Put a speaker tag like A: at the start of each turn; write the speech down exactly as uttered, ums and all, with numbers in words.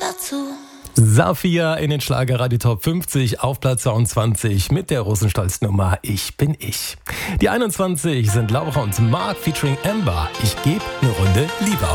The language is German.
A: dazu.
B: Safia in den Schlagerradio Top fünfzig auf Platz zweiundzwanzig mit der Rosenstolz-Nummer Ich bin ich. Die einundzwanzig sind Laura und Mark featuring Amber. Ich gebe eine Runde lieber.